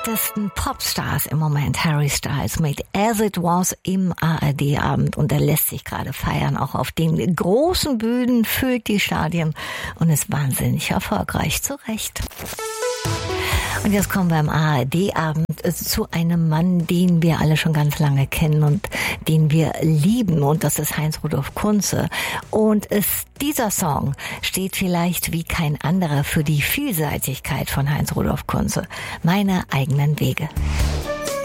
beliebtesten Popstars im Moment, Harry Styles mit As It Was im ARD-Abend, und er lässt sich gerade feiern, auch auf den großen Bühnen, füllt die Stadien und ist wahnsinnig erfolgreich, zu Recht. Und jetzt kommen wir am ARD-Abend zu einem Mann, den wir alle schon ganz lange kennen und den wir lieben, und das ist Heinz Rudolf Kunze. Und dieser Song steht vielleicht wie kein anderer für die Vielseitigkeit von Heinz Rudolf Kunze. Meine eigenen Wege.